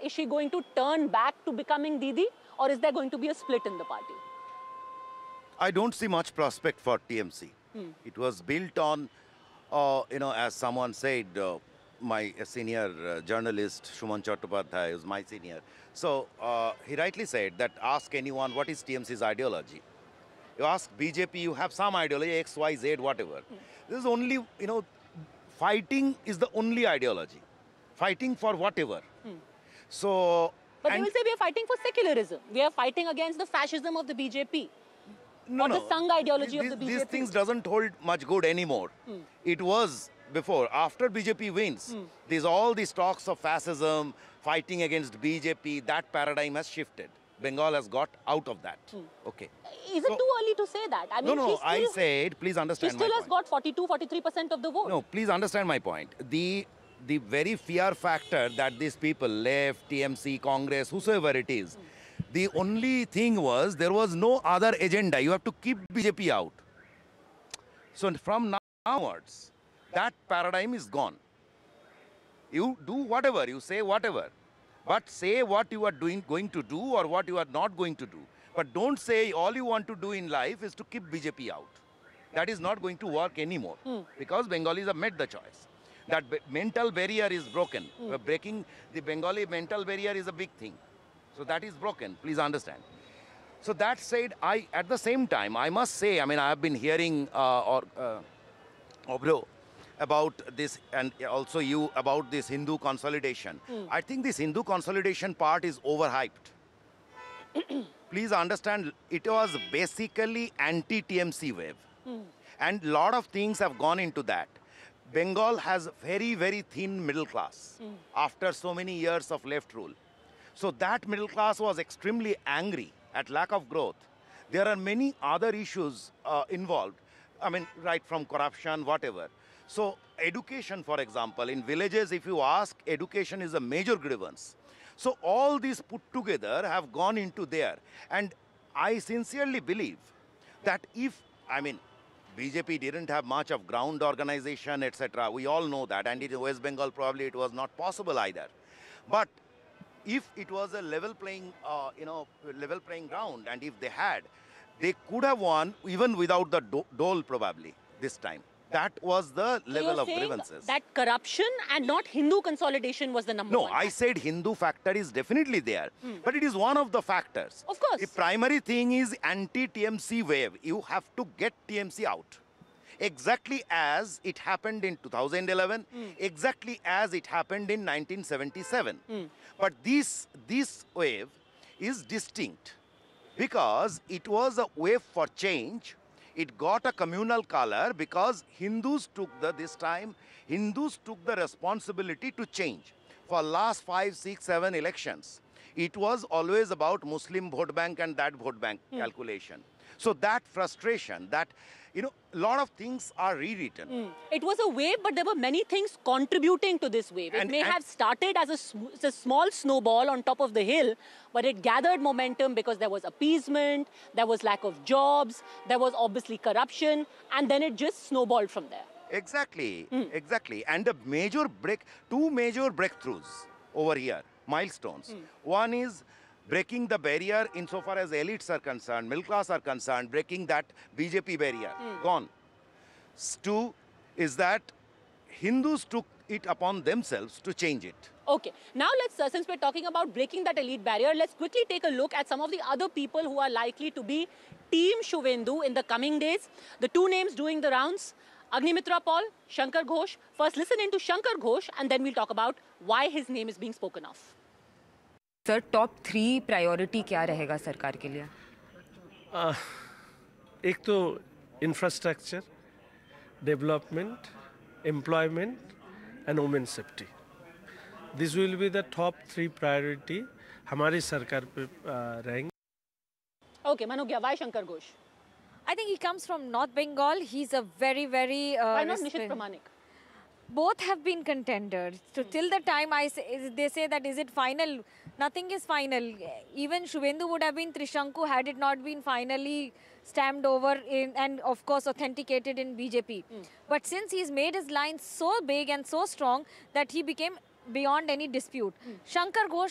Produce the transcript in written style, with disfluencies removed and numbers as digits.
Is she going to turn back to becoming Didi, or is there going to be a split in the party? I don't see much prospect for TMC. It was built on, as someone said, my senior journalist, Shuman Chattopadhyay, is my senior. So he rightly said that ask anyone what is TMC's ideology. You ask BJP, you have some ideology, X, Y, Z, whatever. This is only, fighting is the only ideology. Fighting for whatever. So... But they will say we are fighting for secularism. We are fighting against the fascism of the BJP. No, or the Sangh ideology of the BJP. These things doesn't hold much good anymore. It was before. After BJP wins, there's all these talks of fascism, fighting against BJP, that paradigm has shifted. Bengal has got out of that. Okay. Is it too early to say that? I mean, no, I said, please understand my point. She still has got 42-43% of the vote. No, please understand my point. The very fear factor that these people, left, TMC, Congress, whosoever it is, the only thing was there was no other agenda. You have to keep BJP out. So from now onwards, that paradigm is gone. You do whatever, you say whatever. But say what you are going to do or what you are not going to do. But don't say all you want to do in life is to keep BJP out. That is not going to work anymore because Bengalis have made the choice. That mental barrier is broken. Breaking the Bengali mental barrier is a big thing. So that is broken, please understand. So that said, at the same time, I must say, I mean, I have been hearing Obro about this and also you about this Hindu consolidation. I think this Hindu consolidation part is overhyped. Please understand, it was basically anti-TMC wave. And a lot of things have gone into that. Bengal has very, very thin middle class after so many years of left rule. So that middle class was extremely angry at lack of growth. There are many other issues involved. I mean, right from corruption, whatever. So education, for example, in villages, if you ask, education is a major grievance. So all these put together have gone into there. And I sincerely believe that if, I mean, BJP didn't have much of ground organization, etc. We all know that. And in West Bengal, probably it was not possible either. But if it was a level playing, level playing ground, and if they could have won even without the dole probably this time. That was the level of grievances. That corruption and not Hindu consolidation was the number one. No, I said Hindu factor is definitely there, but it is one of the factors. Of course. The primary thing is anti-TMC wave. You have to get TMC out. Exactly as it happened in 2011, exactly as it happened in 1977. But this wave is distinct because it was a wave for change. It got a communal color because Hindus took Hindus took the responsibility to change. For last 5, 6, 7 elections, it was always about Muslim vote bank and that vote bank calculation. So that frustration, that, a lot of things are rewritten. It was a wave, but there were many things contributing to this wave. It may have started as a small snowball on top of the hill, but it gathered momentum because there was appeasement, there was lack of jobs, there was obviously corruption, and then it just snowballed from there. Exactly, exactly. And two major breakthroughs over here, milestones. One is breaking the barrier insofar as elites are concerned, middle class are concerned, breaking that BJP barrier, gone. Two is that Hindus took it upon themselves to change it. Okay, now let's, since we're talking about breaking that elite barrier, let's quickly take a look at some of the other people who are likely to be Team Shubhendu in the coming days. The two names doing the rounds, Agnimitra Paul, Shankar Ghosh. First, listen into Shankar Ghosh, and then we'll talk about why his name is being spoken of. Sir top 3 priority क्या रहेगा सरकार के लिए? एक तो infrastructure, development, employment and women safety. This will be the top 3 priority हमारी सरकार पे रहेंगे. Okay, Manogya, why Shankar Ghosh? I think he comes from North Bengal. He's a very, very... why not Nishit Pramanik? Both have been contenders. So till the time they say that is it final, nothing is final. Even Shubhendu would have been Trishanku had it not been finally stamped over and of course authenticated in BJP. But since he's made his line so big and so strong that he became beyond any dispute. Shankar Ghosh